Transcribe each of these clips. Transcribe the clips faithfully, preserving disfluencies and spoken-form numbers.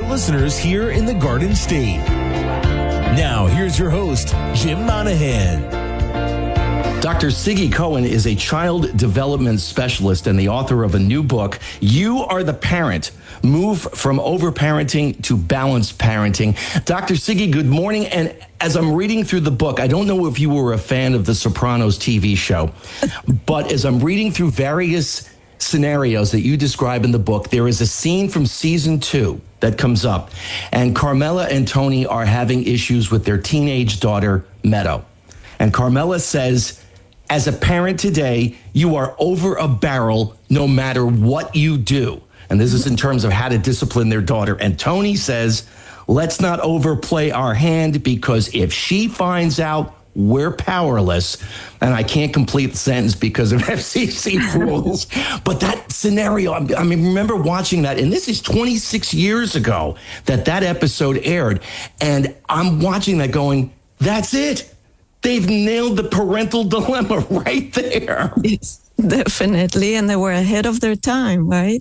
listeners here in the Garden State. Now, here's your host, Jim Monahan. Doctor Siggy Cohen is a child development specialist and the author of a new book, You Are the Parent, Move from Overparenting to Balanced Parenting. Doctor Siggy, good morning. And as I'm reading through the book, I don't know if you were a fan of the Sopranos T V show, but as I'm reading through various scenarios that you describe in the book, there is a scene from season two that comes up, and Carmela and Tony are having issues with their teenage daughter, Meadow. And Carmela says, as a parent today, you are over a barrel no matter what you do. And this is in terms of how to discipline their daughter. And Tony says, let's not overplay our hand, because if she finds out, we're powerless. And I can't complete the sentence because of F C C rules. But that scenario, I mean, remember watching that, and this is twenty-six years ago that that episode aired. And I'm watching that going, that's it. They've nailed the parental dilemma right there. Yes, definitely. And they were ahead of their time, right?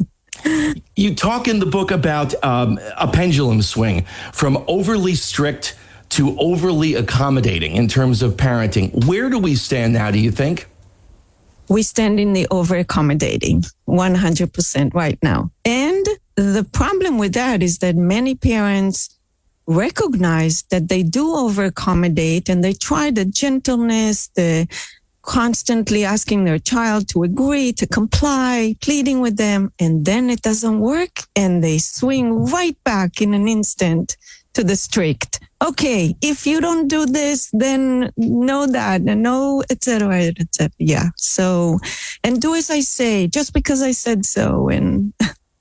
You talk in the book about um, a pendulum swing from overly strict to overly accommodating in terms of parenting. Where do we stand now, do you think? We stand in the over-accommodating, one hundred percent right now. And the problem with that is that many parents recognize that they do over-accommodate, and they try the gentleness, the constantly asking their child to agree, to comply, pleading with them, and then it doesn't work, and they swing right back in an instant to the strict. Okay, if you don't do this, then no that, and no, et cetera, et cetera. Yeah. So, and do as I say, just because I said so. And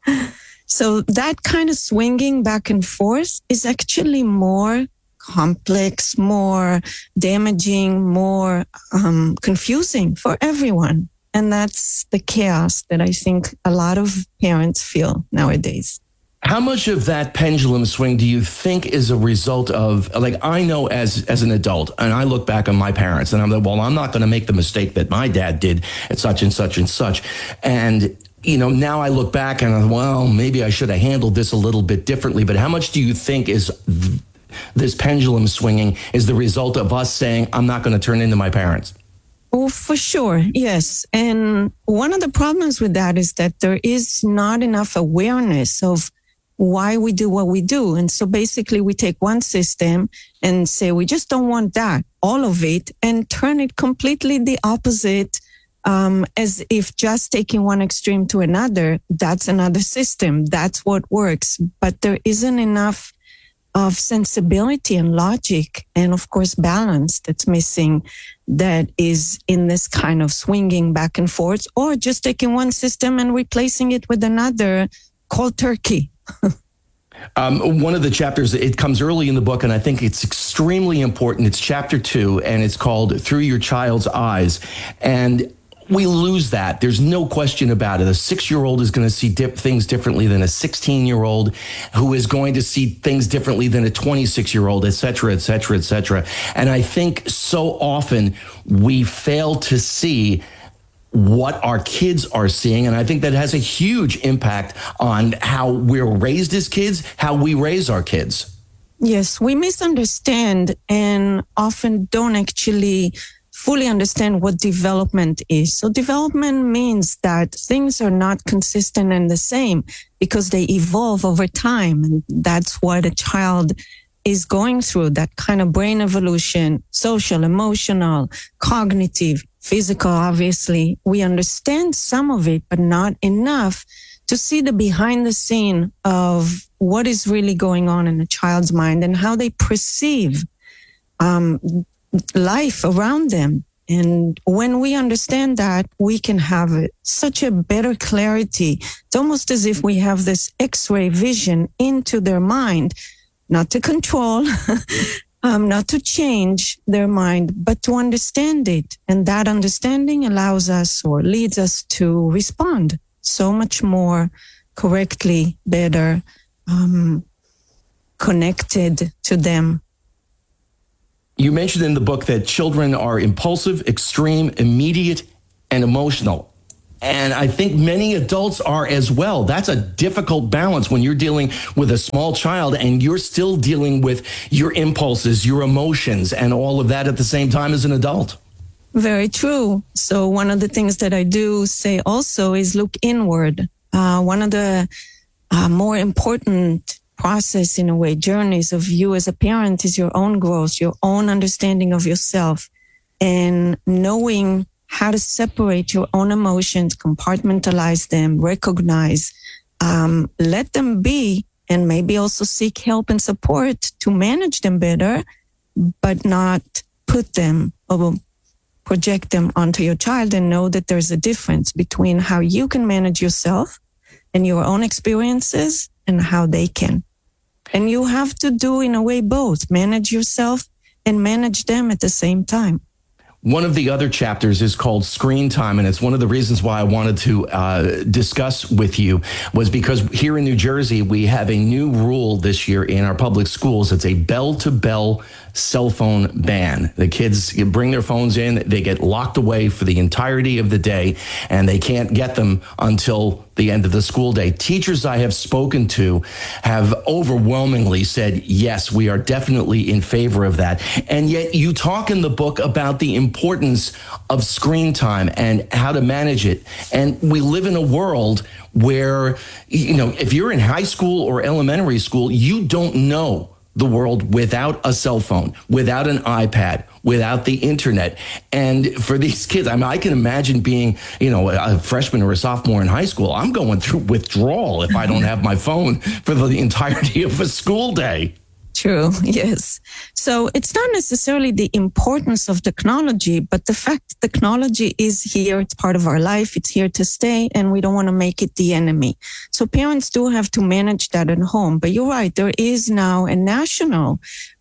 so that kind of swinging back and forth is actually more complex, more damaging, more um, confusing for everyone. And that's the chaos that I think a lot of parents feel nowadays. How much of that pendulum swing do you think is a result of, like, I know as as an adult, and I look back on my parents, and I'm like, well, I'm not going to make the mistake that my dad did at such and such and such. And, you know, now I look back and I'm, well, maybe I should have handled this a little bit differently. But how much do you think is th- this pendulum swinging is the result of us saying, I'm not going to turn into my parents? Oh, for sure. Yes. And one of the problems with that is that there is not enough awareness of why we do what we do. And so basically we take one system and say, we just don't want that, all of it, and turn it completely the opposite, um, as if just taking one extreme to another, that's another system. That's what works. But there isn't enough of sensibility and logic and, of course, balance that's missing, that is in this kind of swinging back and forth, or just taking one system and replacing it with another cold turkey. Um, one of the chapters, it comes early in the book, and I think it's extremely important. It's chapter two, and it's called Through Your Child's Eyes. And we lose that. There's no question about it. A six-year-old is going to see dip things differently than a sixteen-year-old, who is going to see things differently than a twenty-six-year-old, et cetera, et cetera, et cetera. And I think so often we fail to see what our kids are seeing. And I think that has a huge impact on how we're raised as kids, how we raise our kids. Yes, we misunderstand and often don't actually fully understand what development is. So development means that things are not consistent and the same because they evolve over time. And that's what a child is going through, that kind of brain evolution, social, emotional, cognitive, physical, obviously. We understand some of it, but not enough to see the behind the scene of what is really going on in a child's mind and how they perceive um, life around them. And when we understand that, we can have such a better clarity. It's almost as if we have this X-ray vision into their mind, not to control, um, not to change their mind, but to understand it. And that understanding allows us or leads us to respond so much more correctly, better, um, connected to them. You mentioned in the book that children are impulsive, extreme, immediate, and emotional. And I think many adults are as well. That's a difficult balance when you're dealing with a small child and you're still dealing with your impulses, your emotions, and all of that at the same time as an adult. Very true. So one of the things that I do say also is look inward. Uh, one of the uh, more important process, in a way, journeys of you as a parent is your own growth, your own understanding of yourself, and knowing how to separate your own emotions, compartmentalize them, recognize, um, let them be, and maybe also seek help and support to manage them better, but not put them or project them onto your child, and know that there's a difference between how you can manage yourself and your own experiences and how they can. And you have to do, in a way, both, manage yourself and manage them at the same time. One of the other chapters is called Screen Time, and it's one of the reasons why I wanted to uh, discuss with you was because here in New Jersey, we have a new rule this year in our public schools. It's a bell-to-bell cell phone ban. The kids bring their phones in, they get locked away for the entirety of the day, and they can't get them until the end of the school day. Teachers I have spoken to have overwhelmingly said, yes, we are definitely in favor of that. And yet you talk in the book about the importance of screen time and how to manage it. And we live in a world where, you know, if you're in high school or elementary school, you don't know the world without a cell phone, without an iPad, without the internet. And for these kids, I mean, I can imagine being, you know, a freshman or a sophomore in high school. I'm going through withdrawal if I don't have my phone for the entirety of a school day. True, yes. So it's not necessarily the importance of technology, but the fact that technology is here, it's part of our life, it's here to stay, and we don't want to make it the enemy. So parents do have to manage that at home. But you're right, there is now a national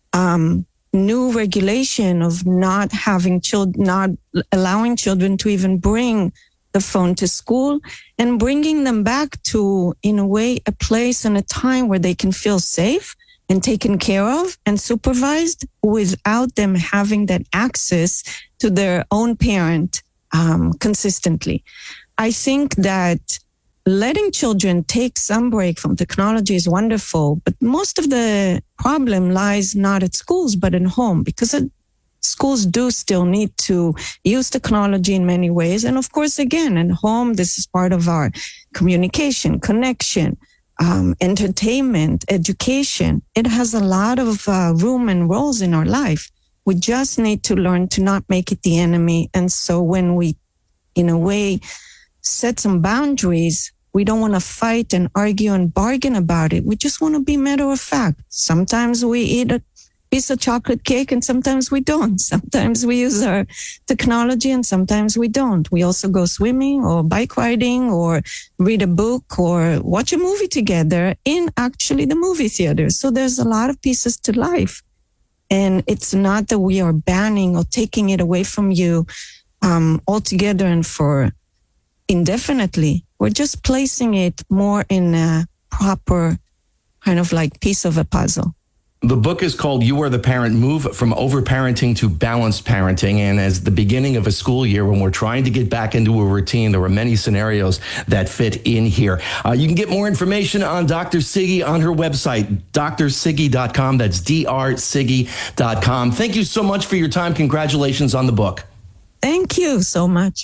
um, new regulation of not having children, not allowing children to even bring the phone to school, and bringing them back to, in a way, a place and a time where they can feel safe and taken care of and supervised without them having that access to their own parent um, consistently. I think that letting children take some break from technology is wonderful, but most of the problem lies not at schools, but at home, because it, schools do still need to use technology in many ways. And of course, again, at home, this is part of our communication, connection, Um, entertainment, education. It has a lot of uh, room and roles in our life. We just need to learn to not make it the enemy. And so when we, in a way, set some boundaries, we don't want to fight and argue and bargain about it. We just want to be matter of fact. Sometimes we eat a piece of chocolate cake and sometimes we don't. Sometimes we use our technology and sometimes we don't. We also go swimming or bike riding or read a book or watch a movie together in actually the movie theater. So there's a lot of pieces to life. And it's not that we are banning or taking it away from you um, altogether and for indefinitely. We're just placing it more in a proper kind of like piece of a puzzle. The book is called You Are the Parent, Move from Overparenting to Balanced Parenting. And as the beginning of a school year, when we're trying to get back into a routine, there are many scenarios that fit in here. Uh, you can get more information on Doctor Siggy on her website, D R siggy dot com. That's D R siggy dot com. Thank you so much for your time. Congratulations on the book. Thank you so much.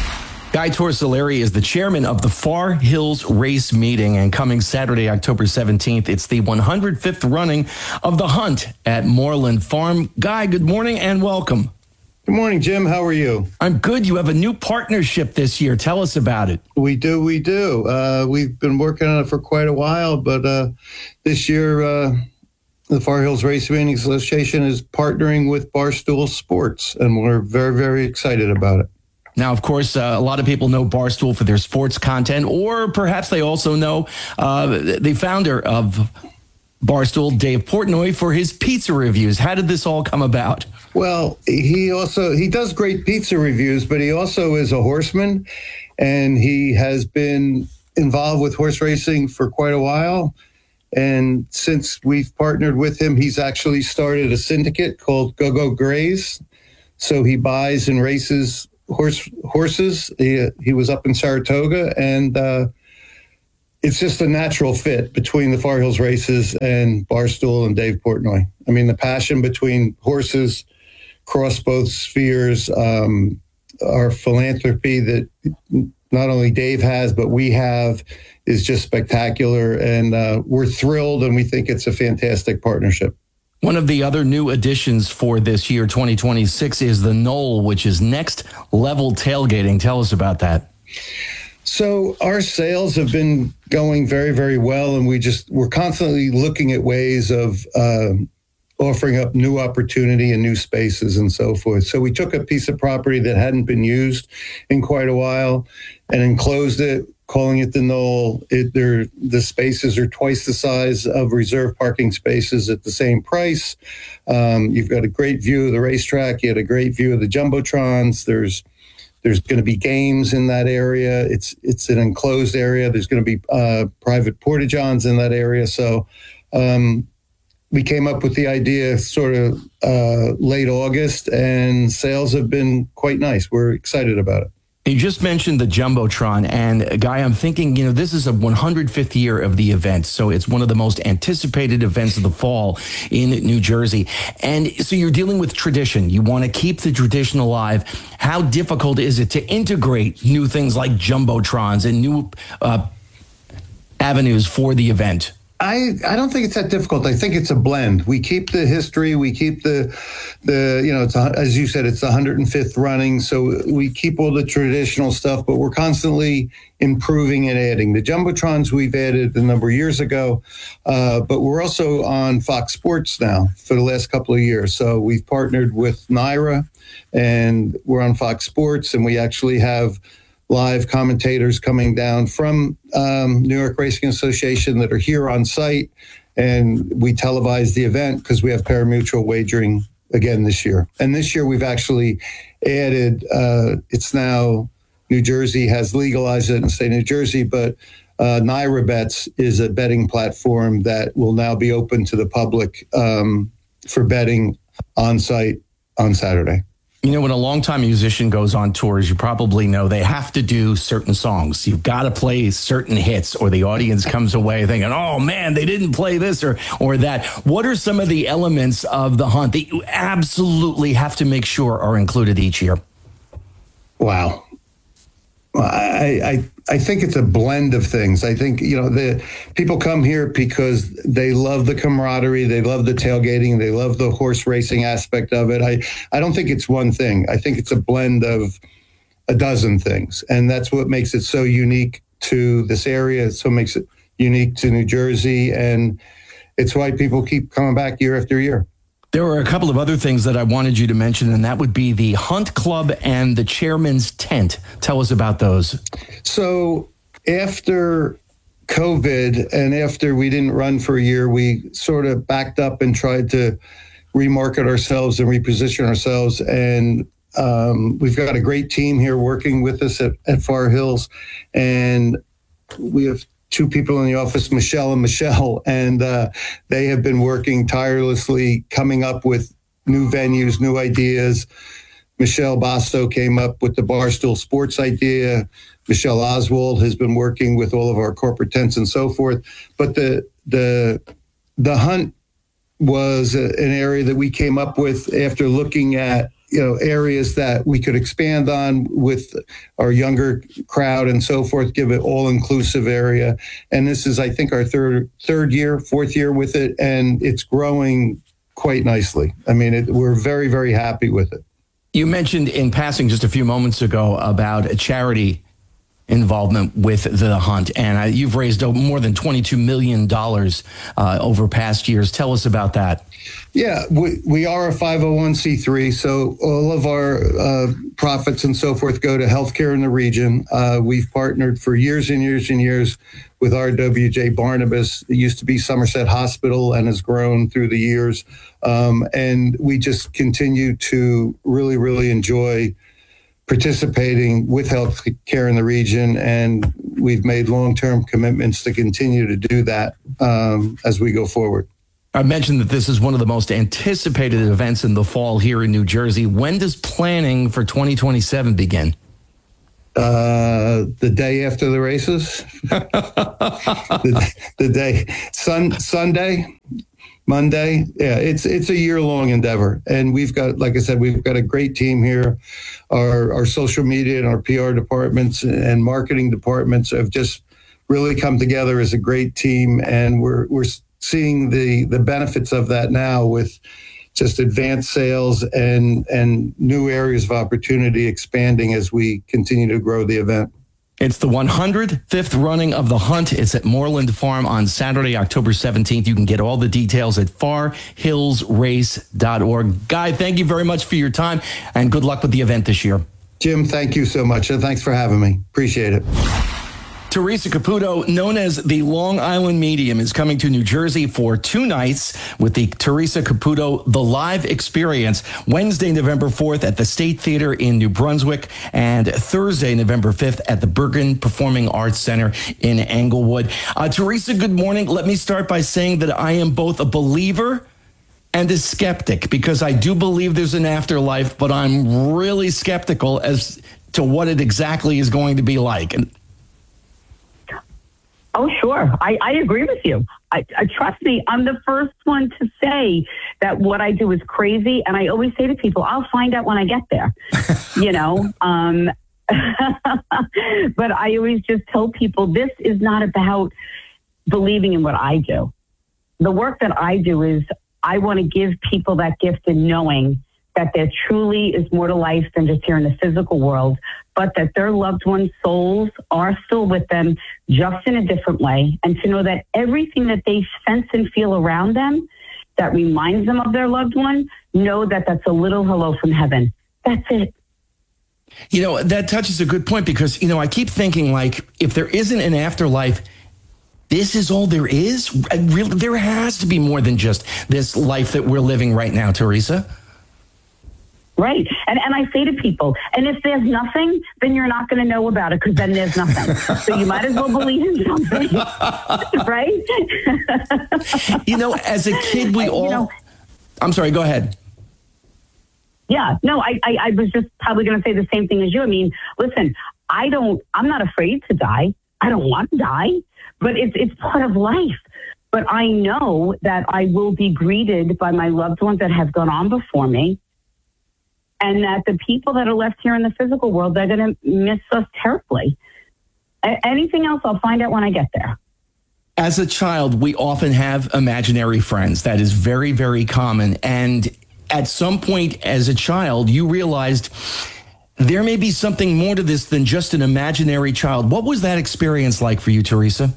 Guy Torsolari is the chairman of the Far Hills Race Meeting, and coming Saturday, October seventeenth, it's the one hundred fifth running of the Hunt at Moreland Farm. Guy, good morning and welcome. Good morning, Jim. How are you? I'm good. You have a new partnership this year. Tell us about it. We do. We do. Uh, we've been working on it for quite a while, but uh, this year, uh, the Far Hills Race Meeting Association is partnering with Barstool Sports, and we're very, very excited about it. Now, of course, uh, a lot of people know Barstool for their sports content, or perhaps they also know uh, the founder of Barstool, Dave Portnoy, for his pizza reviews. How did this all come about? Well, he also, he does great pizza reviews, but he also is a horseman, and he has been involved with horse racing for quite a while. And since we've partnered with him, he's actually started a syndicate called Go Go Graze. So he buys and races horse horses. He, he was up in Saratoga, and uh, it's just a natural fit between the Far Hills races and Barstool and Dave Portnoy. I mean, the passion between horses cross both spheres. Um, our philanthropy that not only Dave has, but we have, is just spectacular. And uh, we're thrilled, and we think it's a fantastic partnership. One of the other new additions for this year, twenty twenty-six, is the Knoll, which is next level tailgating. Tell us about that. So our sales have been going very, very well, and we just, we're constantly looking at ways of uh, offering up new opportunity and new spaces and so forth. So we took a piece of property that hadn't been used in quite a while and enclosed it, calling it the Knoll. It, there, the spaces are twice the size of reserve parking spaces at the same price. Um, you've got a great view of the racetrack. You had a great view of the Jumbotrons. There's There's going to be games in that area. It's it's an enclosed area. There's going to be uh, private porta-johns in that area. So um, we came up with the idea sort of uh, late August, and sales have been quite nice. We're excited about it. You just mentioned the Jumbotron, and Guy, I'm thinking, you know, this is a one hundred fifth year of the event, so it's one of the most anticipated events of the fall in New Jersey. And so you're dealing with tradition. You want to keep the tradition alive. How difficult is it to integrate new things like Jumbotrons and new uh, avenues for the event? I, I don't think it's that difficult. I think it's a blend. We keep the history. We keep the, the you know, it's a, as you said, it's the one hundred fifth running. So we keep all the traditional stuff, but we're constantly improving and adding. The Jumbotrons we've added a number of years ago, uh, but we're also on Fox Sports now for the last couple of years. So we've partnered with Naira, and we're on Fox Sports, and we actually have live commentators coming down from um, New York Racing Association that are here on site, and we televise the event because we have pari-mutuel wagering again this year. And this year we've actually added, uh, it's now New Jersey has legalized it in the state of New Jersey, but uh, Naira Bets is a betting platform that will now be open to the public um, for betting on site on Saturday. You know, when a longtime musician goes on tours, you probably know they have to do certain songs. You've got to play certain hits, or the audience comes away thinking, oh, man, they didn't play this or or that. What are some of the elements of the hunt that you absolutely have to make sure are included each year? Wow. I, I I think it's a blend of things. I think, you know, the people come here because they love the camaraderie, they love the tailgating, they love the horse racing aspect of it. I, I don't think it's one thing. I think it's a blend of a dozen things. And that's what makes it so unique to this area. So makes it unique to New Jersey. And it's why people keep coming back year after year. There were a couple of other things that I wanted you to mention, and that would be the Hunt Club and the Chairman's Tent. Tell us about those. So after COVID and after we didn't run for a year, we sort of backed up and tried to remarket ourselves and reposition ourselves. And um, we've got a great team here working with us at, at Far Hills. And we have two people in the office, Michelle and Michelle, and uh, they have been working tirelessly, coming up with new venues, new ideas. Michelle Basto came up with the Barstool Sports idea. Michelle Oswald has been working with all of our corporate tents and so forth. But the the the hunt was a, an area that we came up with after looking at, you know, areas that we could expand on with our younger crowd and so forth, give it all-inclusive area. And this is, I think, our third third year, fourth year with it, and it's growing quite nicely. I mean, it, we're very, very happy with it. You mentioned in passing just a few moments ago about a charity involvement with the hunt, and uh, you've raised more than twenty-two million dollars uh, over past years. Tell us about that. Yeah, we, we are a five oh one c three, so all of our uh, profits and so forth go to healthcare in the region. Uh, we've partnered for years and years and years with R W J Barnabas. It used to be Somerset Hospital and has grown through the years. Um, and we just continue to really, really enjoy participating with healthcare in the region, and we've made long-term commitments to continue to do that um, as we go forward. I mentioned that this is one of the most anticipated events in the fall here in New Jersey. When does planning for twenty twenty-seven begin? Uh, the day after the races, the, the day, sun, Sunday, Monday. Yeah, it's it's a year-long endeavor. And we've got, like I said, we've got a great team here. Our, our social media and our P R departments and marketing departments have just really come together as a great team. And we're we're seeing the the benefits of that now with just advanced sales and and new areas of opportunity expanding as we continue to grow the event. It's the one hundred fifth running of the hunt. It's at Moreland Farm on Saturday, October seventeenth. You can get all the details at far hills race dot org. Guy, thank you very much for your time and good luck with the event this year. Jim, thank you so much. And thanks for having me. Appreciate it. Teresa Caputo, known as the Long Island Medium, is coming to New Jersey for two nights with the Teresa Caputo The Live Experience, Wednesday, November fourth at the State Theater in New Brunswick, and Thursday, November fifth at the Bergen Performing Arts Center in Englewood. Uh, Teresa, good morning. Let me start by saying that I am both a believer and a skeptic, because I do believe there's an afterlife, but I'm really skeptical as to what it exactly is going to be like. And Oh, sure. I, I agree with you. I, I trust me. I'm the first one to say that what I do is crazy. And I always say to people, I'll find out when I get there, you know, um, but I always just tell people this is not about believing in what I do. The work that I do is I want to give people that gift in knowing that there truly is more to life than just here in the physical world, but that their loved ones' souls are still with them, just in a different way. And to know that everything that they sense and feel around them that reminds them of their loved one, know that that's a little hello from heaven. That's it. You know, that touches a good point, because, you know, I keep thinking, like, if there isn't an afterlife, this is all there is? Really, there has to be more than just this life that we're living right now, Teresa. Right. And and I say to people, and if there's nothing, then you're not going to know about it, because then there's nothing. So you might as well believe in something. Right? You know, as a kid, we all... You know, I'm sorry, go ahead. Yeah. No, I, I, I was just probably going to say the same thing as you. I mean, listen, I don't, I'm not afraid to die. I don't want to die, but it's it's part of life. But I know that I will be greeted by my loved ones that have gone on before me. And that the people that are left here in the physical world, they're going to miss us terribly. A- anything else, I'll find out when I get there. As a child, we often have imaginary friends. That is very, very common. And at some point as a child, you realized there may be something more to this than just an imaginary child. What was that experience like for you, Teresa?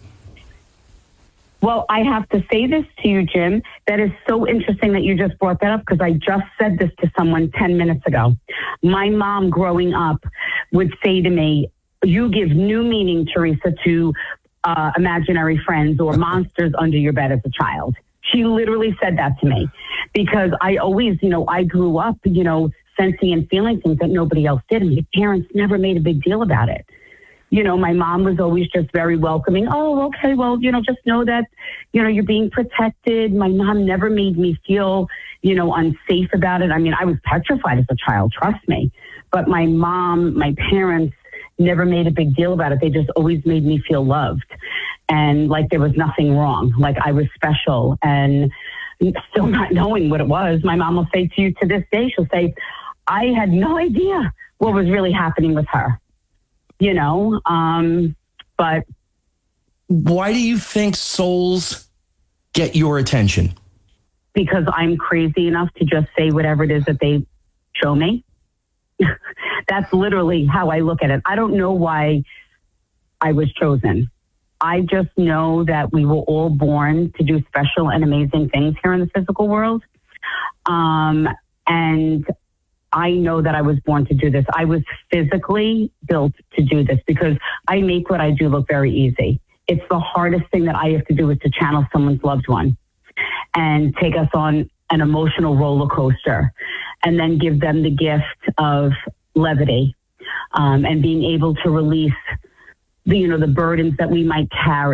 Well, I have to say this to you, Jim. That is so interesting that you just brought that up, because I just said this to someone ten minutes ago. My mom growing up would say to me, you give new meaning, Teresa, to uh, imaginary friends or monsters under your bed as a child. She literally said that to me, because I always, you know, I grew up, you know, sensing and feeling things that nobody else did. And my parents never made a big deal about it. You know, my mom was always just very welcoming. Oh, okay, well, you know, just know that, you know, you're being protected. My mom never made me feel, you know, unsafe about it. I mean, I was petrified as a child, trust me. But my mom, my parents never made a big deal about it. They just always made me feel loved and like there was nothing wrong, like I was special. And still not knowing what it was, my mom will say to you to this day, she'll say, I had no idea what was really happening with her. You know, um, but why do you think souls get your attention? Because I'm crazy enough to just say whatever it is that they show me. That's literally how I look at it. I don't know why I was chosen. I just know that we were all born to do special and amazing things here in the physical world. Um, and I know that I was born to do this. I was physically built to do this because I make what I do look very easy. It's the hardest thing that I have to do is to channel someone's loved one and take us on an emotional roller coaster and then give them the gift of levity um, and being able to release the, you know, the burdens that we might carry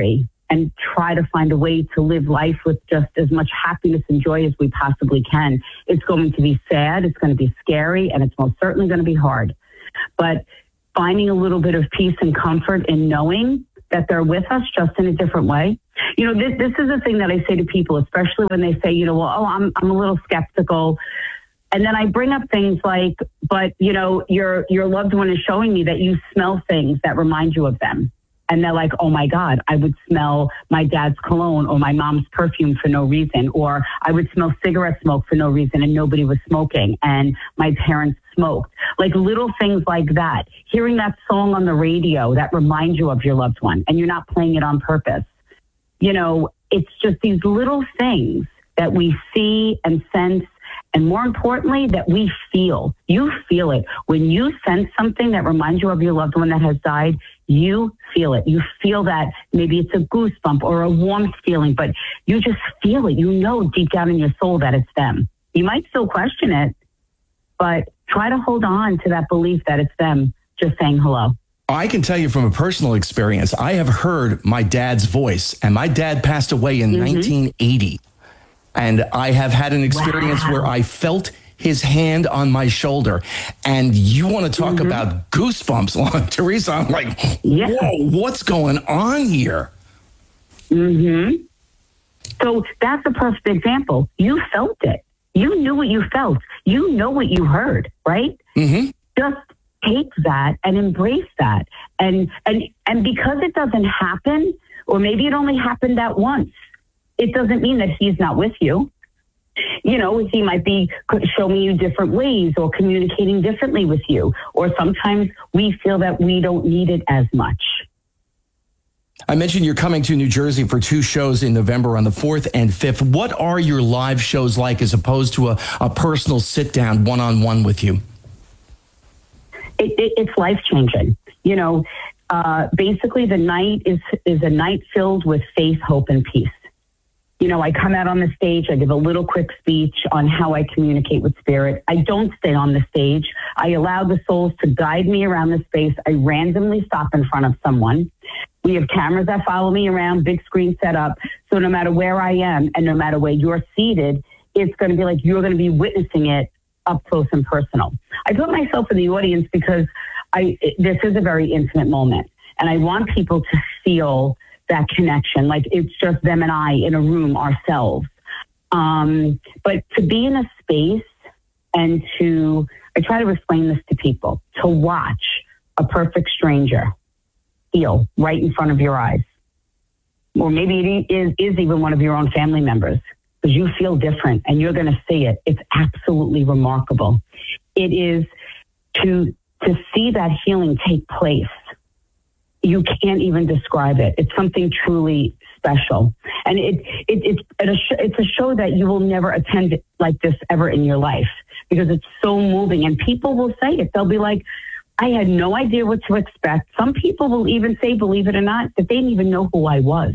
and try to find a way to live life with just as much happiness and joy as we possibly can. It's going to be sad, it's going to be scary, and it's most certainly going to be hard. But finding a little bit of peace and comfort in knowing that they're with us just in a different way. You know, this this is the thing that I say to people, especially when they say, you know, well, oh, I'm I'm a little skeptical. And then I bring up things like, but, you know, your your loved one is showing me that you smell things that remind you of them. And they're like, oh, my God, I would smell my dad's cologne or my mom's perfume for no reason. Or I would smell cigarette smoke for no reason and nobody was smoking and my parents smoked. Like little things like that. Hearing that song on the radio that reminds you of your loved one and you're not playing it on purpose. You know, it's just these little things that we see and sense. And more importantly, that we feel. You feel it. When you sense something that reminds you of your loved one that has died, you feel it. You feel that maybe it's a goosebump or a warmth feeling, but you just feel it. You know deep down in your soul that it's them. You might still question it, but try to hold on to that belief that it's them just saying hello. I can tell you from a personal experience, I have heard my dad's voice, and my dad passed away in mm-hmm. nineteen eighty. And I have had an experience wow. where I felt his hand on my shoulder. And you want to talk mm-hmm. about goosebumps, Teresa? I'm like, yeah. whoa, what's going on here? Mm-hmm. So that's a perfect example. You felt it. You knew what you felt. You know what you heard, right? Mm-hmm. Just take that and embrace that. And, and, and because it doesn't happen, or maybe it only happened that once, it doesn't mean that he's not with you. You know, he might be showing you different ways or communicating differently with you. Or sometimes we feel that we don't need it as much. I mentioned you're coming to New Jersey for two shows in November on the fourth and fifth. What are your live shows like as opposed to a, a personal sit-down one-on-one with you? It, it, it's life-changing. You know, uh, basically the night is is a night filled with faith, hope, and peace. You know, I come out on the stage, I give a little quick speech on how I communicate with spirit. I don't stay on the stage. I allow the souls to guide me around the space. I randomly stop in front of someone. We have cameras that follow me around, big screen set up. So no matter where I am and no matter where you're seated, it's going to be like you're going to be witnessing it up close and personal. I put myself in the audience because I this is a very intimate moment. And I want people to feel that connection, like it's just them and I in a room ourselves. Um, but to be in a space and to, I try to explain this to people, to watch a perfect stranger heal right in front of your eyes. Or maybe it is, is even one of your own family members, because you feel different and you're going to see it. It's absolutely remarkable. It is to, to see that healing take place. You can't even describe it. It's something truly special. And it, it, it's, it's a show that you will never attend like this ever in your life because it's so moving. And people will say it. They'll be like, I had no idea what to expect. Some people will even say, believe it or not, that they didn't even know who I was.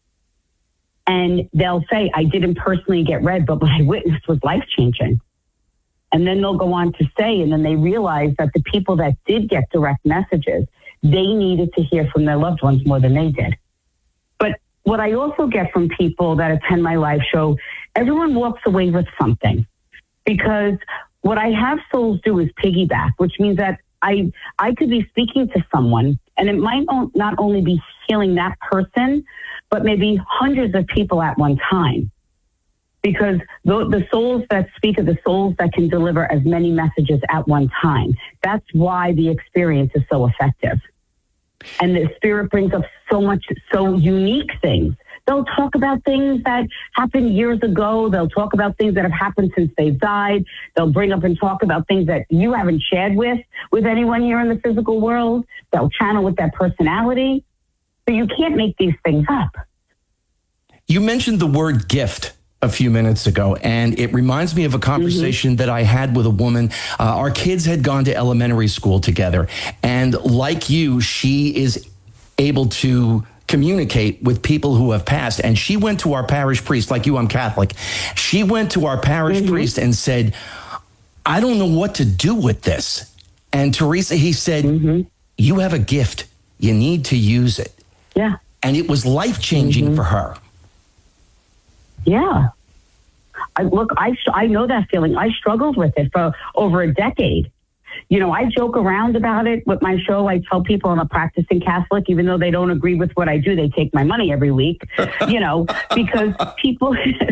And they'll say, I didn't personally get read, but what I witnessed was life-changing. And then they'll go on to say, and then they realize that the people that did get direct messages, they needed to hear from their loved ones more than they did. But what I also get from people that attend my live show, everyone walks away with something. Because what I have souls do is piggyback, which means that I I could be speaking to someone, and it might not only be healing that person, but maybe hundreds of people at one time. Because the, the souls that speak are the souls that can deliver as many messages at one time. That's why the experience is so effective. And the spirit brings up so much, so unique things. They'll talk about things that happened years ago. They'll talk about things that have happened since they've died. They'll bring up and talk about things that you haven't shared with, with anyone here in the physical world. They'll channel with that personality. So you can't make these things up. You mentioned the word gift a few minutes ago, and it reminds me of a conversation mm-hmm. that I had with a woman. Uh, our kids had gone to elementary school together, and like you, she is able to communicate with people who have passed. And she went to our parish priest, like you, I'm Catholic. She went to our parish mm-hmm. priest and said, I don't know what to do with this. And Teresa, he said, mm-hmm. you have a gift. You need to use it. Yeah. and it was life-changing mm-hmm. for her. Yeah. I, look, I, I know that feeling. I struggled with it for over a decade. You know, I joke around about it with my show. I tell people I'm a practicing Catholic, even though they don't agree with what I do. They take my money every week, you know, because people,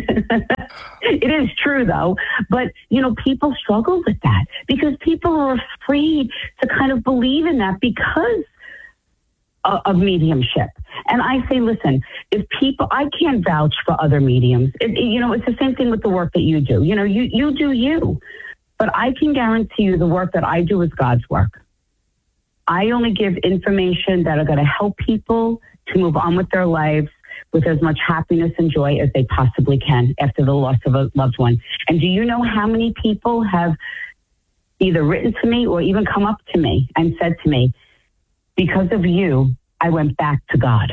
it is true though, but you know, people struggle with that because people are afraid to kind of believe in that because of, of mediumship. And I say, listen, if people, I can't vouch for other mediums. It, you know, it's the same thing with the work that you do. You know, you, you do you. But I can guarantee you the work that I do is God's work. I only give information that are going to help people to move on with their lives with as much happiness and joy as they possibly can after the loss of a loved one. And do you know how many people have either written to me or even come up to me and said to me, because of you, I went back to God.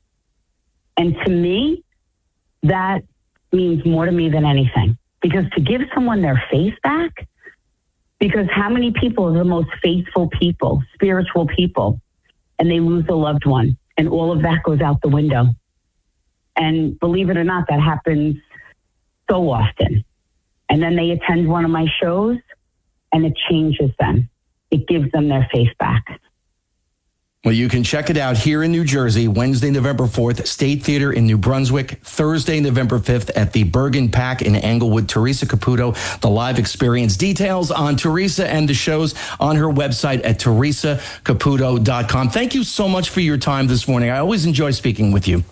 And to me, that means more to me than anything. Because to give someone their faith back, because how many people are the most faithful people, spiritual people, and they lose a loved one, and all of that goes out the window. And believe it or not, that happens so often. And then they attend one of my shows, and it changes them. It gives them their faith back. Well, you can check it out here in New Jersey, Wednesday, November fourth, State Theater in New Brunswick, Thursday, November fifth at the Bergen Pack in Englewood. Teresa Caputo, the live experience. Details on Teresa and the shows on her website at teresa caputo dot com. Thank you so much for your time this morning. I always enjoy speaking with you.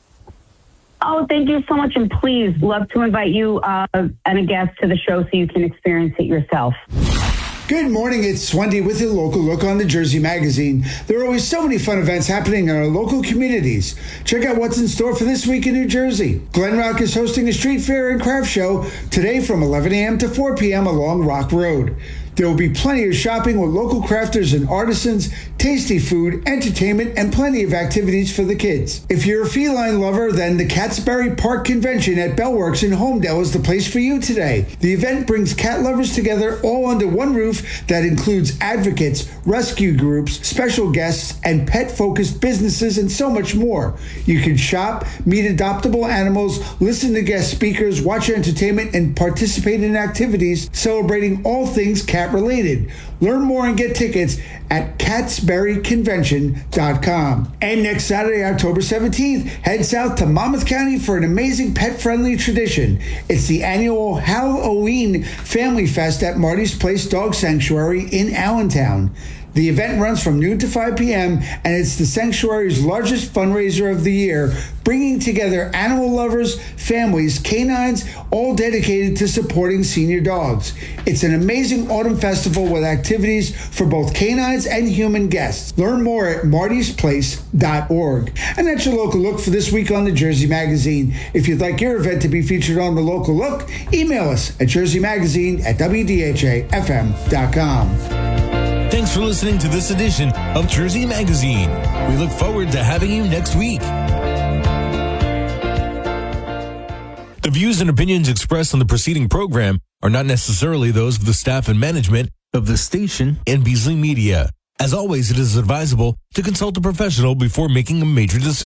Oh, thank you so much. And please, love to invite you uh, and a guest to the show so you can experience it yourself. Good morning, it's Wendy with your local look on New Jersey Magazine. There are always so many fun events happening in our local communities. Check out what's in store for this week in New Jersey. Glen Rock is hosting a street fair and craft show today from eleven a.m. to four p.m. along Rock Road. There will be plenty of shopping with local crafters and artisans, tasty food, entertainment, and plenty of activities for the kids. If you're a feline lover, then the Catsbury Park Convention at Bellworks in Homedale is the place for you today. The event brings cat lovers together all under one roof that includes advocates, rescue groups, special guests, and pet-focused businesses, and so much more. You can shop, meet adoptable animals, listen to guest speakers, watch entertainment, and participate in activities celebrating all things cat related. Learn more and get tickets at catsbury convention dot com. And next Saturday, October seventeenth, head south to Monmouth County for an amazing pet-friendly tradition. It's the annual Halloween Family Fest at Marty's Place Dog Sanctuary in Allentown. The event runs from noon to five p.m., and it's the sanctuary's largest fundraiser of the year, bringing together animal lovers, families, canines, all dedicated to supporting senior dogs. It's an amazing autumn festival with activities for both canines and human guests. Learn more at martys place dot org. And that's your local look for this week on the Jersey Magazine. If you'd like your event to be featured on the local look, email us at jersey magazine at w d h a f m dot com. Thanks for listening to this edition of Jersey Magazine. We look forward to having you next week. The views and opinions expressed on the preceding program are not necessarily those of the staff and management of the station and Beasley Media. As always, it is advisable to consult a professional before making a major decision.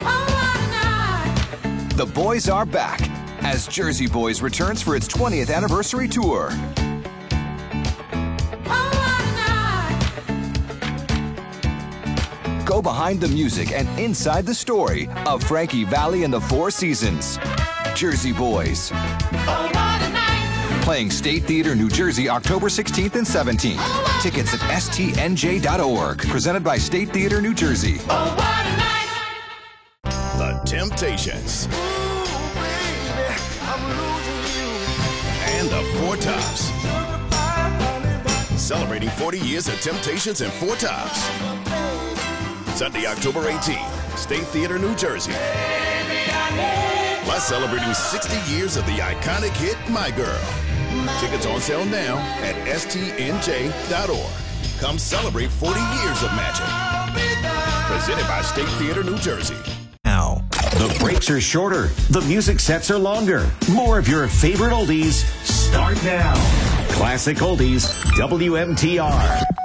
The boys are back as Jersey Boys returns for its twentieth anniversary tour. Go behind the music and inside the story of Frankie Valli and the Four Seasons. Jersey Boys. Playing State Theater, New Jersey, October sixteenth and seventeenth. Tickets at S T N J dot org. Presented by State Theater, New Jersey. The Temptations. And the Four Tops. Celebrating forty years of Temptations and Four Tops. Sunday, October eighteenth, State Theater, New Jersey. Plus celebrating sixty years of the iconic hit, My Girl. Tickets on sale now at S T N J dot org. Come celebrate forty years of magic. Presented by State Theater, New Jersey. Now, the breaks are shorter. The music sets are longer. More of your favorite oldies start now. Classic Oldies, W M T R.